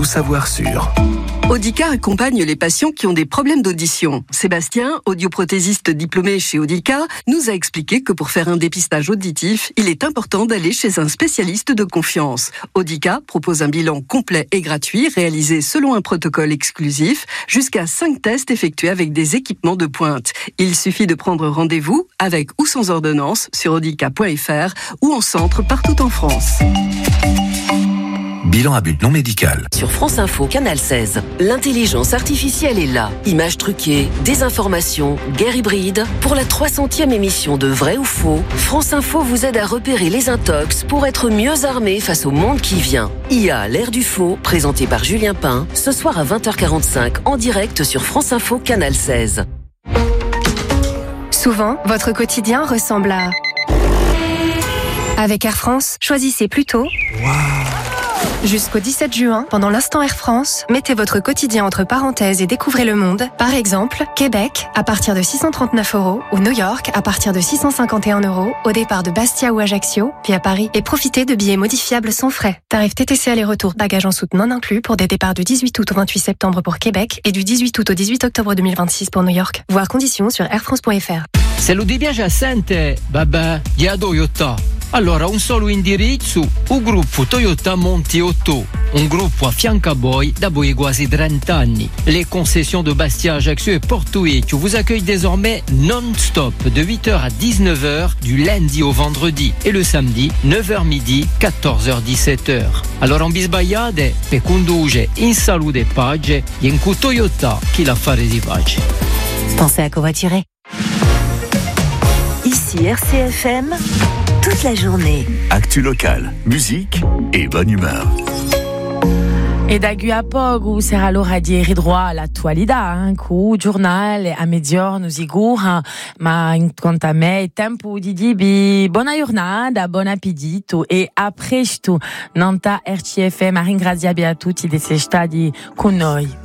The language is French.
tout savoir sur... Audica accompagne les patients qui ont des problèmes d'audition. Sébastien, audioprothésiste diplômé chez Audica, nous a expliqué que pour faire un dépistage auditif, il est important d'aller chez un spécialiste de confiance. Audica propose un bilan complet et gratuit, réalisé selon un protocole exclusif, jusqu'à 5 tests effectués avec des équipements de pointe. Il suffit de prendre rendez-vous, avec ou sans ordonnance, sur audica.fr ou en centre partout en France. Bilan à but non médical. Sur France Info, Canal 16, l'intelligence artificielle est là. Images truquées, désinformation, guerre hybride. Pour la 300e émission de Vrai ou Faux, France Info vous aide à repérer les intox pour être mieux armé face au monde qui vient. IA, l'ère du faux, présenté par Julien Pain, ce soir à 20h45 en direct sur France Info, Canal 16. Souvent, votre quotidien ressemble à... Avec Air France, choisissez plutôt... Jusqu'au 17 juin, pendant l'instant Air France, mettez votre quotidien entre parenthèses et découvrez le monde. Par exemple, Québec, à partir de 639 € ou New York, à partir de 651 € au départ de Bastia ou Ajaccio, puis à Paris. Et profitez de billets modifiables sans frais. Tarif TTC aller-retour, bagages en soute non inclus pour des départs du 18 août au 28 septembre pour Québec et du 18 août au 18 octobre 2026 pour New York. Voir conditions sur airfrance.fr. Se lo ti piace assente, vabbè, gli a Toyota. Allora un solo indirizzo, il gruppo Toyota Monti 8, un gruppo a fianco a voi da voi quasi 30 anni. Les concessions de Bastia, Ajaccio et Porto-Vecchio vous accueillent désormais non-stop de 8h à 19h du lundi au vendredi et le samedi 9h midi, 14h 17h. Allora non vi sbagliate, per condurre in salute e pace, e in cu Toyota chi l'affare si face. Pensez à covoiturer. Ici RCFM, toute la journée. Actu locale, musique et bonne humeur. E da qui a poco sarà l'ora di ridroare all'attualità, con il giornale a mezzogiorno sicuro, ma in quanto a me è tempo di dirvi buona giornata, buon appetito e a presto. Nanta RCFM, a ringraziare a tutti di essere stati con noi.